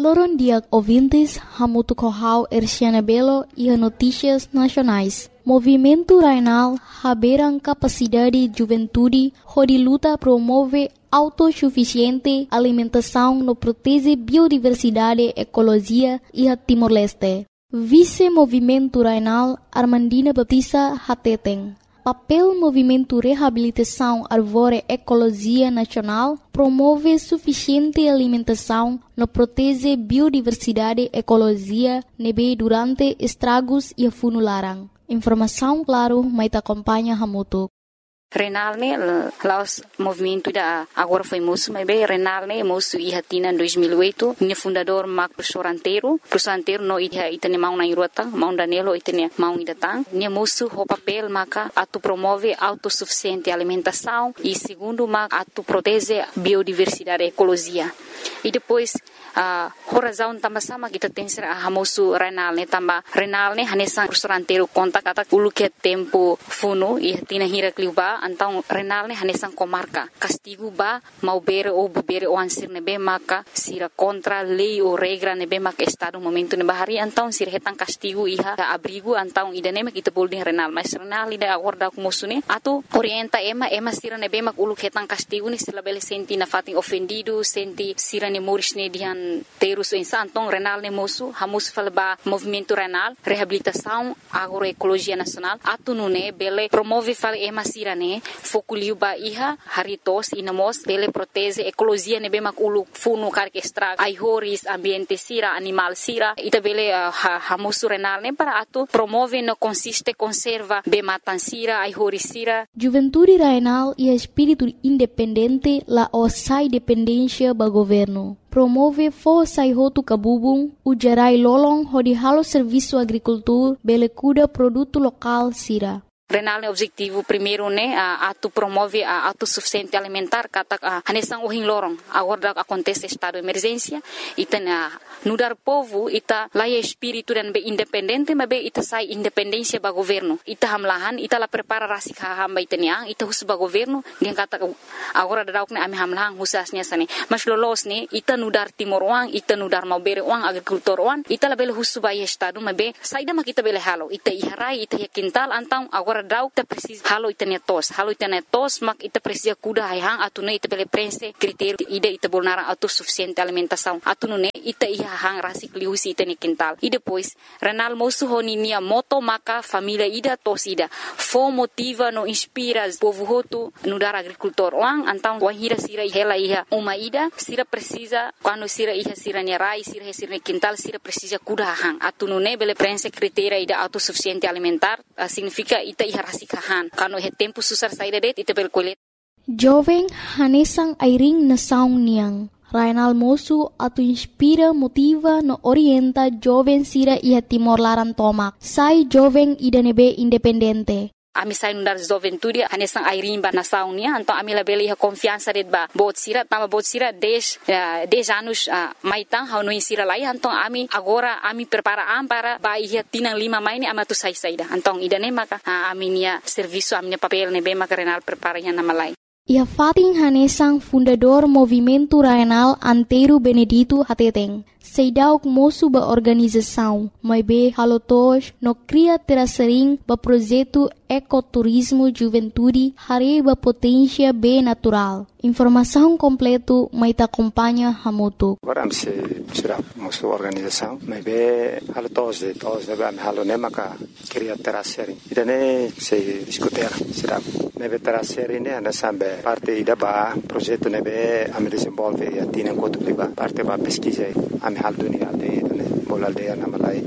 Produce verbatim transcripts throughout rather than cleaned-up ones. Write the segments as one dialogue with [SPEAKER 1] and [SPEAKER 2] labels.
[SPEAKER 1] Loron dia ouvintes, Hamutu Kohau Erciana Belo e a Notícias Nacionais. Movimento Rainal haberam capacidade de juventude, onde luta promove autossuficiente alimentação no protege biodiversidade, ecologia e a Timor-Leste. Vice-Movimento Rainal Armandina Baptista Hateten. Papel Movimento Reabilitação Arvore Ecologia Nacional promove suficiente alimentação no protege biodiversidade, ecologia, nebe durante estragos e funularam. Informação, claro, mas acompanha Hamutu.
[SPEAKER 2] Renal ne laos movimento da agora foi moço, mas bem Renal ne moço e hatina em dois mil e oito, minha fundador Marco Professor Anteiro, Professor Anteiro no ia itane mau na Irota, mau Danilo itane mau idatang, minha moço o papel maca atu promove autossuficiente alimentação e segundo maca atu protege biodiversidade, ecologia. E depois a uh, razão também sama kita tem ser a moço Renal ne também Renal ne hanesan Professor Anteiro conta kata ulu que tempo funo e hatina hira kliuba. Então, renal ne hanesan comarca. Castigo ba mau bere ou bebere ou ansir nebe maka sira contra lei ou regra nebe maka estado momento ne bahari. Então, sira hetang castigo iha abrigo. Então, idane mak kita boleh renal. Mas renal ida agora ku musune atu orienta ema ema sira nebe mak ulu hetang castigo ni sila bele senti na fating ofendido senti sira ne moris ne dihan terus insan. Então, renal ne musu hamus falba movimento renal reabilitação agroecologia nacional atu nune bele promove fal ema sira ne fokuliu ba iha haritos inamos bele protege ecologia nebe mak ulu funu karke extra ai horis ambiente sira animal sira ita bele uh, ha, hamusu renal ne para atu promove no consiste conserva be matan sira ai horis sira.
[SPEAKER 1] Juventude Rainal e espírito independente la osai dependência ba governo. Promove força e roto cabubung, o gerai lolong hodi halo serviço agricultura bele cuida produto local sira.
[SPEAKER 2] Renal ne objetivo primeiro ne a atu promove a autossuficiente alimentar kata a hanesan ohin lorong agora acontece estado de emergência ita na nudar povo ita laia espírito dan be independente mas be ita sai independência ba governo ita hamlahan ita la prepara rasik hamba ita niang ita hus ba governo dia kata agora dauk ne ami hamlahan husasnya sane mas lolos ne ita nudar timor wang ita nudar mau bere wang agricultor wang ita la bele hus ba estado mas be saida mak ita bele halo ita iharai ita quintal antang agora dauk ta precisa halo itania tos halo itania tos mak ita precisa kuda hang atune ita bele prense critério ida ita bolnara autossuficiente alimentação atune ita iha hang rasik liusi itani quintal e depois renal moço honinia moto maka família ida tos ida fo motiva no inspira povo hotu no dar agricultor wang antang wahira sira hela iha uma ida sira precisa quando sira iha sira nerai sira sira quintal sira precisa kuda hang atune bele prense critério ida autossuficiente alimentar uh, significa ita harasikahan kano he tempo susar saída det ite bel kolet
[SPEAKER 1] jovem hanesang airing na saung niang Rainal moço atu inspira motiva no orienta jovem sira ia Timor Laran tomak sai jovem ida nebe independente.
[SPEAKER 2] Ami sai nundar juventude hanesang airimba na saunia então ami la bele confiança det ba bot sira tama bot sira dez uh, dez anos uh, maitang hau no insira lai então ami agora ami prepara am para ba ia tinang lima mai ni amatu sai saida então idane maka uh, ami nia serviço ami papel ne be maka renal prepara nya na malai.
[SPEAKER 1] Ia fating hanesang fundador Movimento Rainal Anteiro Benedito Hateteng. Seidauk moço ba organização, mas be halotos no cria terasering ba projeto ecoturismo juventude hare ba potência be natural. Informação completo mai ta acompanha Hamutu.
[SPEAKER 3] Agora se será moço organização, mas be halotos de todos de ba halone maka cria terasering. Idane se discutir será nebe terasering ne ana sambe parte ida ba projeto nebe am desenvolve e atina enquanto ba parte ba pesquisa am hal dunia aldeia ne bol aldeia na malai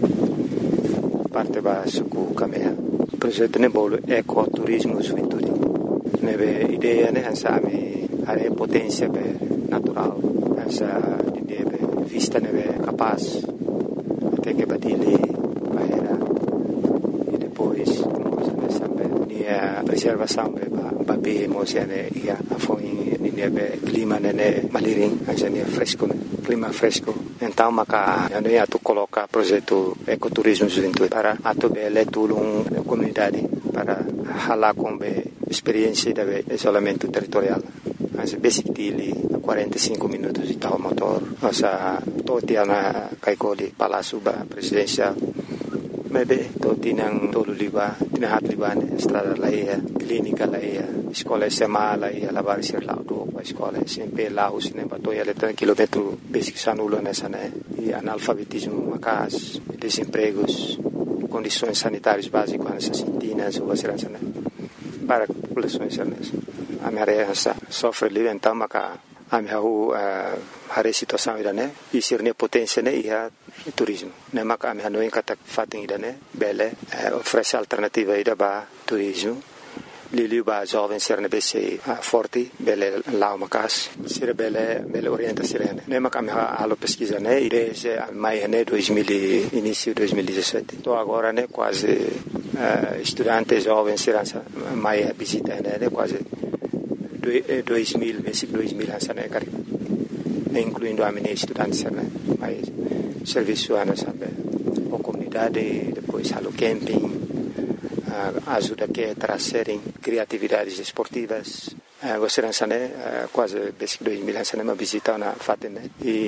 [SPEAKER 3] parte ba suku kamea projeto ne bol ecoturismo juventude nebe ideia ne hansa ami are potência be natural hansa ideia be vista nebe capaz até que badile bahera e depois nós sabe nia preservação be ba be mosiane ia afoi nebe clima ne maliring hansa ne fresco clima fresco. Então, maka ano ia tu coloca projeto ecoturismo juventude para atu bele tulung comunidade para hala com be experiência de isolamento territorial. Mas basic dili quarenta e cinco minutos de tal motor. Nossa, totia na kaikoli Palácio Presidencial. Maybe to tinang tolo liba, tinahat liba ne estrada laia, clínica laia, escola S M A laia, lavar ser lá do a escola S M P lá os ne bato ia letra quilômetro basic sanulo nessa né e analfabetismo macas, desempregos, condições sanitárias básicas nessas sintinas ou assim né para populações nessa a minha área sofre livre então maca a minha a situação ida né e ser ne potência né ia turismo. Nema kami Hanoi kata fating ida ne bele oferece alternativa ida ba turismo. Liliu ba jovem ser ne bese forte bele lá macas ser bele bele orienta sirene. Nema kami halo pesquisa ne desde maio ne dois mil início dois mil e dezessete. Tô agora ne quase uh, estudante jovem ser maio visita ne quase dois mil basic dois mil ansa ne cari. Incluindo a minha estudante ser ne mais serviço ana sabe a comunidade depois halo camping uh, ajuda que trazerem criatividades esportivas uh, você lança né uh, quase basic dois mil lança né uma visita na Fatima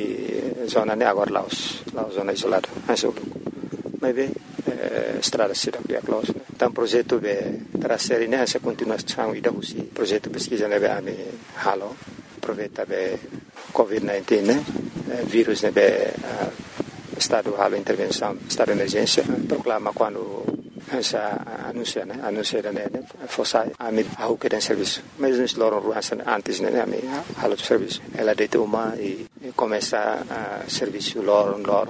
[SPEAKER 3] e zona né agora lá os lá zona isolada mas mas bem uh, estrada cidade é close então projeto de trazer né essa continuação e da usi projeto pesquisa né a me halo aproveita be covid dezenove né vírus né be estado de intervenção, estado de emergência, proclama quando essa anuncia, né, anuncia da né, fosse a mim a o que tem serviço, mas nos loram ruas antes né, a mim a outro serviço, ela deita uma e, e começa a serviço loram loram,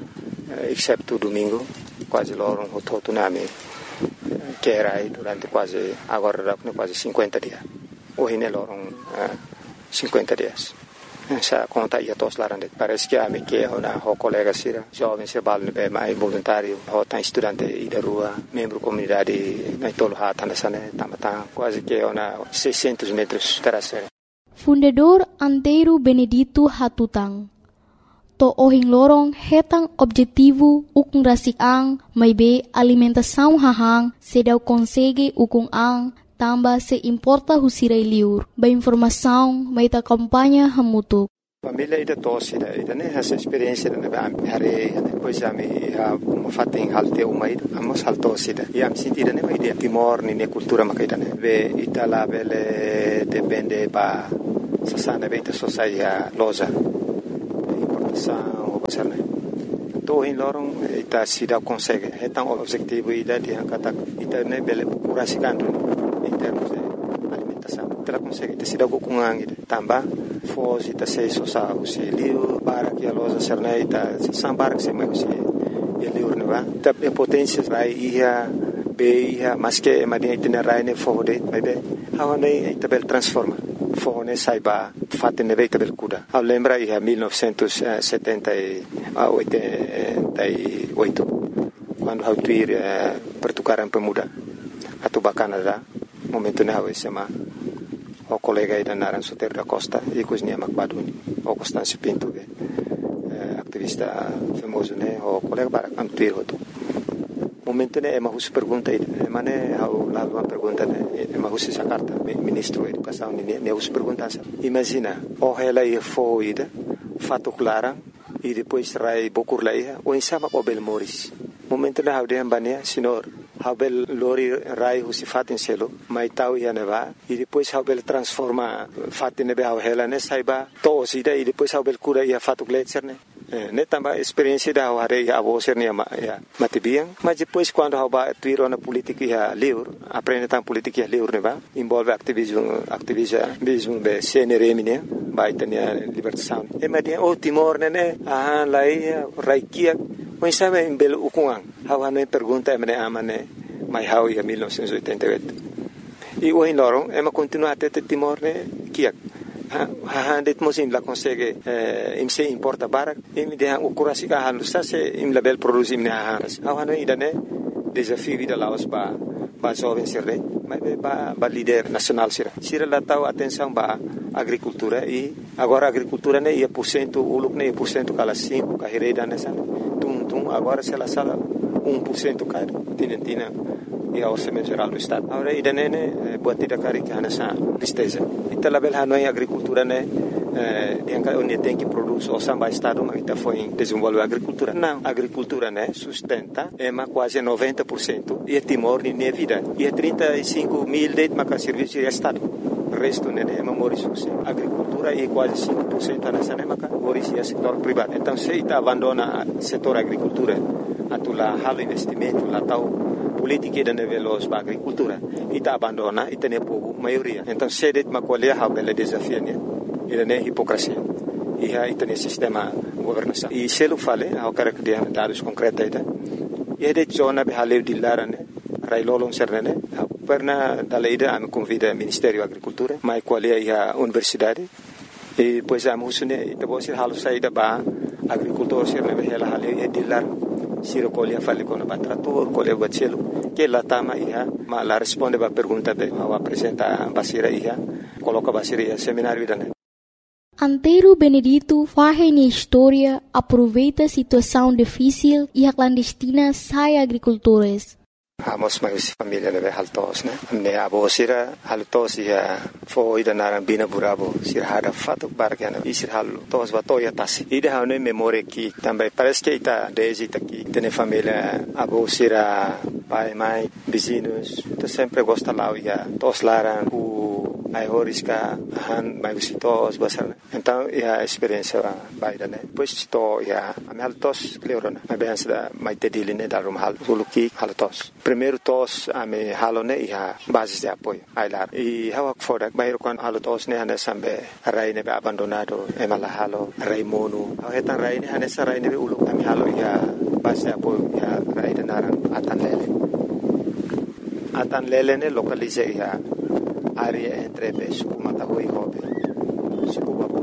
[SPEAKER 3] exceto domingo, quase loram o todo na mim, que era aí durante quase agora quase cinquenta dias, hoje né loram cinquenta dias. Essa conta ia todos lá dentro. Parece que a minha que é uma colega sira, jovem se bala é mais voluntário, ou tá estudante e da rua, membro comunidade na tolo hata nessa né, tá quase que é uma seiscentos metros terceira.
[SPEAKER 1] Fundador Antero Benedito Hatutang. To ohing lorong hetang objetivo ukung rasik ang may be alimentação hahang sedau consegue ukung ang tamba se importa husirai liur. Ba informação may ta kampanya hamutuk.
[SPEAKER 3] Família ida tosse ida ida né essa experiência da minha hare depois a me a fatem halte uma ida amos haltosse ida e am sentida né ida timor ni ne cultura makaida né ve itala bele depende ba sasana beta sociedade loja importação ou coisa né to em lorong ita sida consegue é tão objetivo ida dia kata ita né bele curasikan em termos de alimentação. Ela consegue ter sido com angue também, fosse ter se sosa o se liu para que a loja serneita sambar que se mais se ele urna, tá a potência vai ia beia, mas que é madia itinerária ne fode, mas be, a ne tabel transforma. Fone saiba fatte ne veita bel cuda. A lembra ia mil novecentos e setenta e oito quando a tuir pertukaran pemuda atau Canadá momento na hawa sama o colega ida naran Soter da Costa e cozinha Macbaduni o Constâncio Pinto be activista famoso né o colega para amtuir hoto momento né é uma russa pergunta ida é mané ao lá uma pergunta né é uma russa carta ministro da educação né né russa pergunta imagina o ela ia foi ida fato clara e depois rai bokur laia o insama o bel moris momento na hawa de ambania senhor Habel lori rai husi fatin selo mai tau ia neva e depois Habel transforma fatin nebe hau hela ne saiba to sida e depois Habel cura ia fatu gletser ne ne tamba experiência da hare ia avo ser ne ya matibiang mas depois quando haba tuiro na política ia liur aprende tam política ia liur neva envolve ativismo ativismo be cnrm ne vai tenia libertação e madia o timor ne ah lai raikia Mas sabe em belo ukungang, hawa na pergunta é mane amane, mai hau ia mil novecentos e oitenta e oito. E o em lorong é ma continua até timor ne kiak. Ha ha det mosim la consegue eh im se importa barak, im de o kurasi ka halu sa se im label produzim ne haras. Hawa na ida ne desafio vida laos ba ba jovem serre, mas ba ba líder nacional sira. Sira la tau atenção ba agricultura e agora a agricultura ne ia por cento uluk ne por cento kala cinco ka hereda nessa. Agora se ela sala um por cento cai tinentina e a orçamento geral do estado agora ida nene buatida cari que nessa tristeza então la bela noi agricultura ne eh, onde tem que produzir o samba estado, mas está foi desenvolver a agricultura. Não, a agricultura, né, sustenta é mais quase noventa por cento e é Timor de minha vida. E é trinta e cinco mil de mais serviço de estado. O resto, né, é memória a agricultura é quase cinco por cento nessa, né, mas é setor privado. Então, se está abandona o setor agricultura, a tu lá halo investimento, lá tal política de nível para agricultura, e está abandona e tem pouco maioria. Então, se det uma colher há bela desafio, né, e não é hipocrisia. E aí tem sistema governação. E se eu falei, há o cara que tem dados concretos aí, e é de zona de haleu de lara, né, railolong serna, né, perna da leida a me convida ao Ministério da Agricultura, mas qual é a universidade, e depois a moça, né, e depois halo saída para agricultor serna, ela haleu é de lara. Siro colher fale com o trator, colher bacelo, que lá tama ia, mas lá responde a pergunta be, ao apresentar a basira ia, coloca a basira ia seminário né.
[SPEAKER 1] Antero Benedito faz na história, aproveita a situação difícil e a clandestina sai agricultores.
[SPEAKER 3] Amos mais família né, haltos né. Ne abo sira haltos ia foi da narambina burabo sira hada fato bargana e sira haltos batoya tasi. Ida hane memória que também parece que está desde aqui tem família abo sira pai mãe vizinhos, tu sempre gosta lá ia tos laran o ai horiska han mai visitos basar. Então ia experiência baida né. Pois to ia am haltos leorona. Mas bem da mai tediline da rum hal suluki haltos. Primeiro tos ame halone ia basis de apoio ailar e hawak fodak bayro kon halo tos ne hane sambe rai ne be abandonado e mala halo rai monu hetan rai ne hane sarai ne be ulu ame halo ia basis de apoio ia rai de naran atan lele atan lele ne localize ia area entre be suku mata hoi hobe suku babu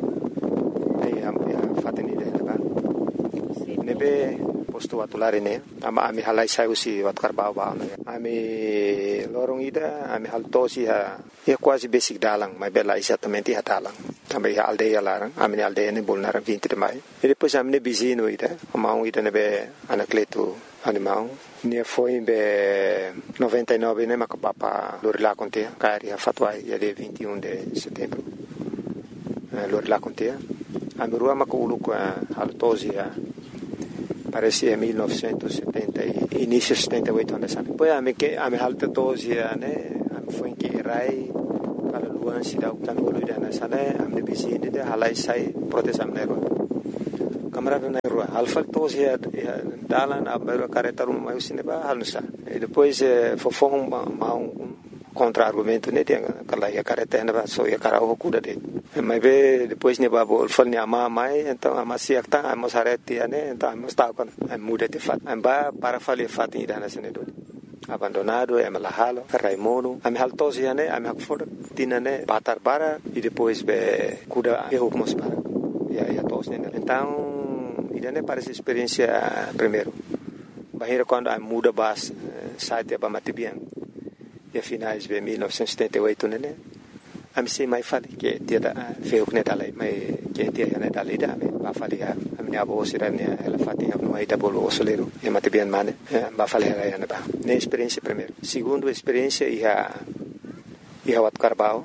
[SPEAKER 3] e am ia fateni de ba ne be posto atulare ne ama ami halai sai usi wat karbau ba ami lorong ida ami haltosi ha e quase basic dalang mas bela exatamente ha dalang também ha aldeia larang ami aldeia ne bolnar vinte de mai e depois ami ne bizino ida amau ida ne be anacleto animal ne foi be noventa e nove ne makapapa lorila conte cari ha fatwai ya de vinte e um de setembro lorila conte ami rua makulu kwa haltosi ha parecia mil novecentos e setenta e início de setenta e oito anos. Depois a me que a me alta doze né, a me foi que rai para luan se dá o tanto de anos né, a me vizinha de halai sai proteção nero. Camarada na rua, alfa doze dalan a me careta um mais cinema halnusa. E depois fofo um um contra-argumento né, tem aquela ia careta na só ia cara o cuida de. Mas be depois ne babo fal ni ama mai então ama siak ta ama sareti ane então ama sta kon muda de fat amba para fali fat ni dana sene do abandonado é malahalo raimono am haltosi ane am hakfor tinane batar bara e depois be kuda e hukmos para ya ya tos ne então idane parece experiência primeiro bahira quando am muda bas site ba matibian e finais be mil novecentos e setenta e oito né am se mai fali que tiada feu que dalai mai que tia ne dalai da me ba fali a me abo sirane ela fati no ai da bolo solero e mate bien mane ba fali ela ne ba ne experiência primeiro segundo experiência ia ia wat carbao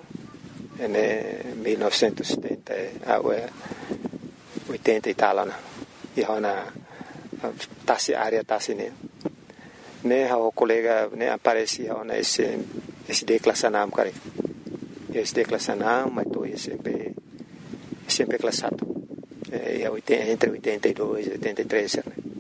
[SPEAKER 3] ne mil novecentos e setenta a oitenta e tal ia ona tasi área tasi ne ne ha o colega ne aparecia ona esse esse declassanam care esse declassanam mas tô sempre sempre classado é entre oitenta e dois e oitenta e três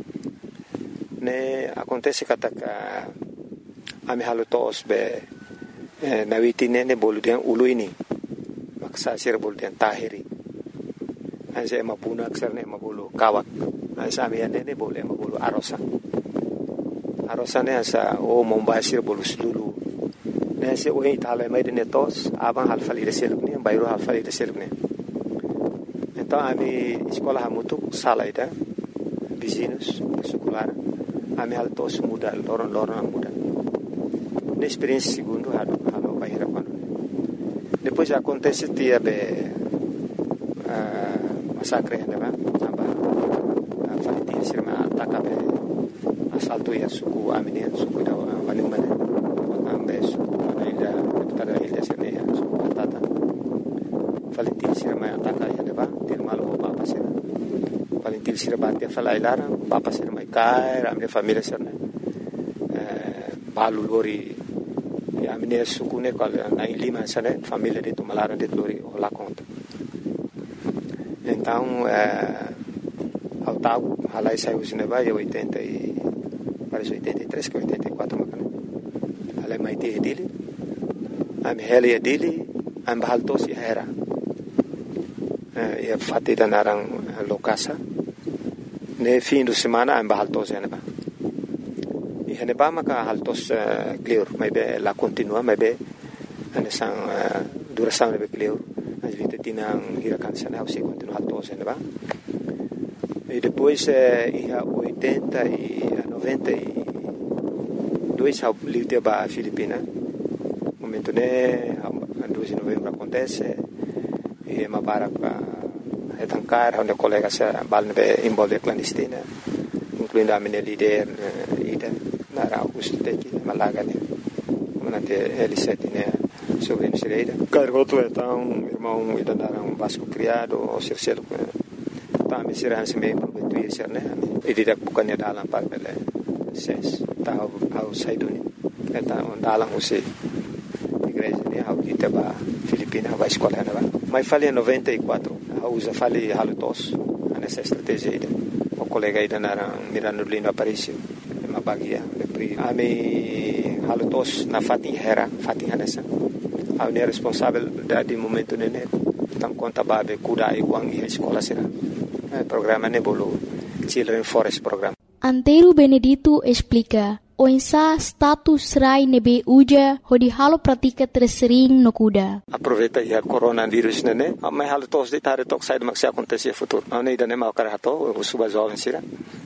[SPEAKER 3] né acontece que a a me halutos be na vitine ne boludian uluini maksa sir boludian tahiri anse mapuna aksarne mabulu kawak anse amiane ne bole mabulu arosa arosa ne asa o mombasir bolu sulu ne se o itala mai de netos avan halfali de selukne bayro halfali de selukne então a mi escola hamutu salaida vizinhos secular a mi altos muda loron loron muda ne experiência segundo halo halo bahira quando depois acontece dia be massacre né ba aba falitir sirma ataka be assalto ya suku amine suku da wani mane ambe suku ila tada ila sene suku atata falitir sirma ataka Valentil sira batia falai lara, papa sira mai kai, ramne família sira né. Balu lori ya amine sukune kal na lima sana família de Tumalara de lori lá conta. Então, é, ao tal, halai saiu o cinema em oitenta e parece oitenta e três que oitenta e quatro macana. Halai mai te dele, am heli dele, am bahaltos ya era. Ya fati dan arang lokasa. Ne fim de semana am bahaltos ya neba. E neba maka haltos clear, mai be la continua, mai be ane sang duração nebe clear. As vinte tinham hirakan sana ao se continua haltos ya neba. E depois ia oitenta e noventa e dois ao livre ba Filipina. Momento né, dois de novembro acontece. E uma barca é tancar onde colega se balne envolve clandestina, incluindo a minha líder ida na Augusto Teki Malaga né, manate L sete né sobre a Cireira. Cargoto então irmão ida na um vasco criado ou cercelo tá me será se meio prometuir ser né, e direct bukannya dalam par bele ses tá ao saiduni então dalam você igreja né ao ita ba Filipina vai escola né. Mas falei em noventa e quatro, a usa falei halutos, nessa estratégia aí, o colega aí na Miranda Lino Aparício, uma bagia, a me halutos na fatinha era, fatinha nessa, a minha responsabilidade de momento nene, então conta babe cuidar e quando a escola será, programa nebolo, Children Forest Program.
[SPEAKER 1] Antero Benedito explica. Oinsa status rai nebe uja hodi halo pratika tersering no kuda.
[SPEAKER 3] Aproveita ya coronavírus nene, mas halo tos de tare tok sai mak se acontecer futuro. Não ida nem mau karato, o suba jovem sira.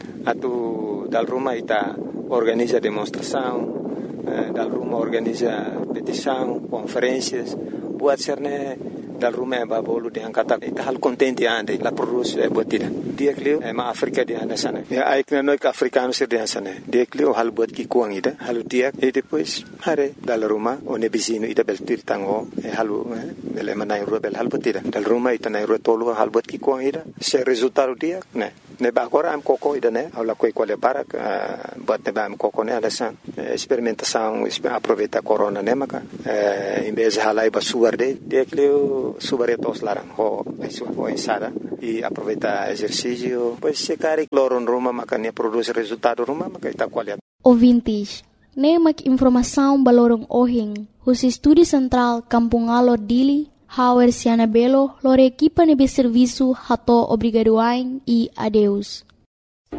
[SPEAKER 3] Atu dal rumah ita organiza demonstração, dal rumah organiza petição, conferências, buat serne dal rumah babolu de angkata ita hal contente ande la produz buat tidak. Dia klio eh ma Afrika dia na sana. Ya ai kena noi africano sir dia sana. Dia klio hal buat ki kuang ida, halu dia e depois hare dal rumah one bizino ida bel tir tango e halu bel manai ru bel hal buat tidak. Dal rumah ita nai ru tolu hal buat ki kuang ida. Se resultado dia ne. Ne ba agora am coco ida ne, aula coi quale para buat ne ba am coco ne ada san. Experimentação, aproveita corona ne maka. Em vez de halai ba suar de, dia klio subar tos larang ho ai suar ho ensada e aproveita exercício, pois se cari cloron Roma makanya produz resultado Roma maka ita qualidade.
[SPEAKER 1] Ouvintes, nemak informação balorong ohing, os estúdio central Kampung Alor Dili, Hauer Ciana Belo, lor equipa nebe serviço hato obrigadoain e adeus.